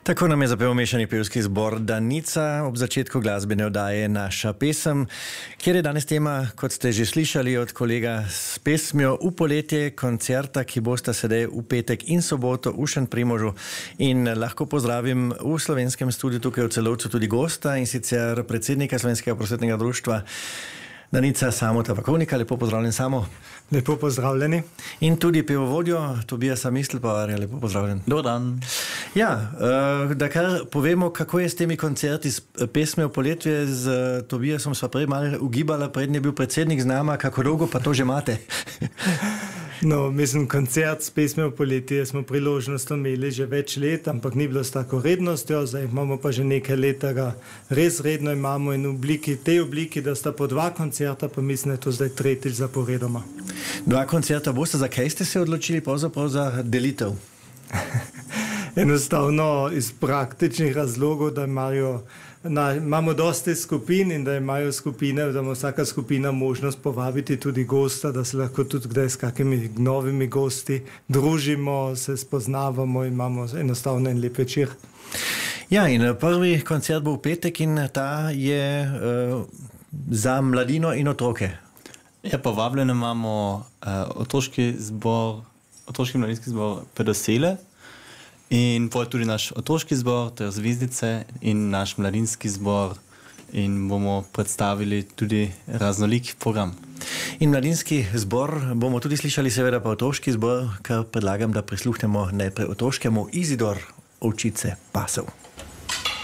Tako nam je zapel mešani pevski zbor Danica ob začetku glasbene oddaje Naša pesem, kjer je danes tema, kot ste že slišali od kolega, s pesmijo V poletje koncerta, ki bosta sedaj v petek in soboto v Šentprimožu. In lahko pozdravim v slovenskem studiu tukaj v Celovcu tudi gosta, in sicer predsednika Slovenskega prosvetnega društva Danica Samota Vakovnika. Lepo pozdravljen, Samo. Lepo pozdravljeni. In tudi pevovodjo Tobijasa Mistelpovarja. Lepo pozdravljen. Dobar dan. Ja, da kar povemo, kako je s temi koncerti, s pesmijo Poletje. Z Tobijasom sva prej malo ugibala, prednji je bil predsednik z nama. Kako dolgo pa to že imate? No, mislim, koncert s pesmijo Poletje smo priložnost imeli že več let, ampak ni bilo s tako rednostjo. Zdaj imamo pa že nekaj let, da ga res redno imamo, in v tej obliki, da sta po dva koncerta, pa mislim, da je to zdaj tretjič zaporedoma. Dva koncerta boste. Zakaj ste se odločili pravzaprav za delitev? Enostavno iz praktičnih razlogov, da imamo dosti skupin in da imajo skupine, da ima vsaka skupina možnost povabiti tudi gosta, da se lahko tudi kdaj s kakimi novimi gosti družimo, se spoznavamo in imamo enostavno en lep večer. Ja, in prvi koncert bo v petek in ta je za mladino in otroke. Ja, povabljene imamo otroški mladinski zbor Pedosele in tudi naš otroški zbor ter Zvezdice in naš mladinski zbor, in bomo predstavili tudi raznolik program. In mladinski zbor bomo tudi slišali, seveda pa otroški zbor, kar predlagam, da prisluhnemo najprej otroškemu Izidor Ovčice pasov.